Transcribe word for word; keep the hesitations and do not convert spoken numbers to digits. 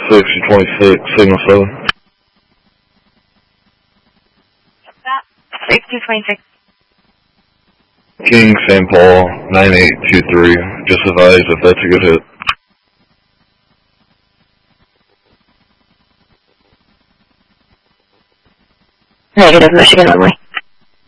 sixty twenty-six, signal seven. sixty twenty-six. King, Saint Paul, nine eight two three. Just advise if that's a good hit. Negative, Michigan only.